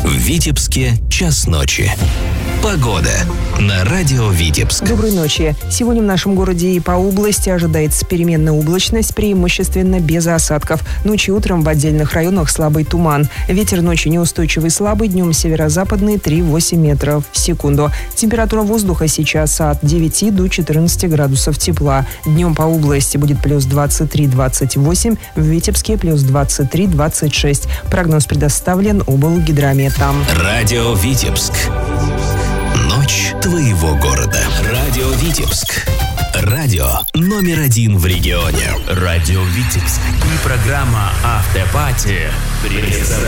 В Витебске час ночи. Погода на радио Витебск. Доброй ночи. Сегодня в нашем городе и по области ожидается переменная облачность, преимущественно без осадков. Ночью и утром в отдельных районах слабый туман. Ветер ночью неустойчивый слабый, днем северо-западный 3-8 метров в секунду. Температура воздуха сейчас от 9 до 14 градусов тепла. Днем по области будет плюс 23-28, в Витебске плюс 23-26. Прогноз предоставлен облгидрометом. Радио Витебск. Ночь твоего города. Радио Витебск. Радио номер 1 в регионе. Радио Витебск. И программа «Автопати»